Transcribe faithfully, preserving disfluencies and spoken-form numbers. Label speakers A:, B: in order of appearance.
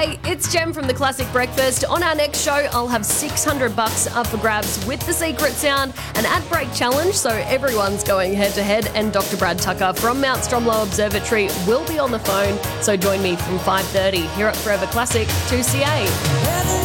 A: Hey, it's Jem from The Classic Breakfast. On our next show, I'll have six hundred bucks up for grabs with the secret sound, an ad break challenge, so everyone's going head to head, and Doctor Brad Tucker from Mount Stromlo Observatory will be on the phone. So join me from five thirty here at Forever Classic two C A.